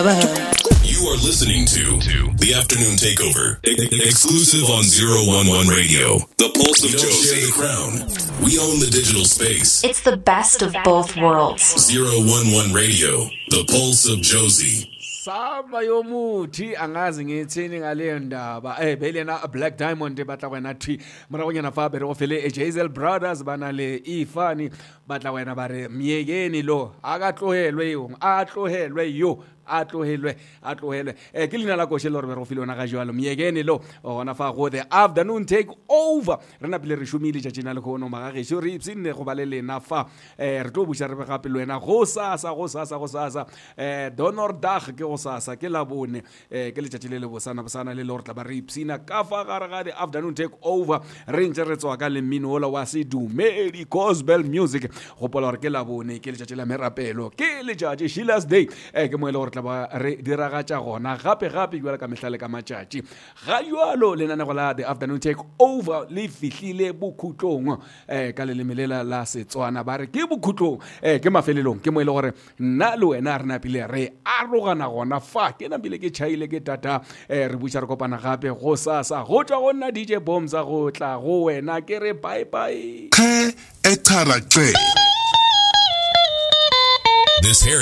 You are listening to The Afternoon Takeover, exclusive on 011 Radio. The Pulse of Josie. The crown. We own the digital space. It's the best of both worlds. 011 Radio. The Pulse of Josie. Saba yomuthi angazi ngithini ngale ndaba belena Black Diamond batla wena thi mara wena fa bere ofele Jazel Brothers banale ifani batla wena bare myekeni lo akatlohelwe yo atlohelwe yo atlohelwe ke lena la koshelo re ofile ona ga jwalo myekeni lo ona fa go the afternoon take over rena pele re shumile ja jena le go no maga ge re ipsine go balele na fa re tlo busha re gape le wena go sasa Donor-dag ke go sasa ke la bone ke le tšatši le bosana le lortla ba re ipsina ka fa gare ga the afternoon take over re ntse re tswa ka le mmino ola wa sedumedi gospel music go pola gore ke la bone ke le tšatši la merapelo ke le tšatši Sheila's Day ke mo le gore tla ba re diragatša gona gape jwale ka mehlale ka matšatši ga jwalo le nana go la the afternoon take over le fihlile bokhutlong ka le lemelela la Setswana ba re ke bokhutlong ke mafelelong ke mo le gore nna le wena re napile re arogana gona fa ke napile ke chaile ke tata re buša re kopana gape go sasa go tšwa go nna DJ Bombs go tla go wena ke re bye bye. This hair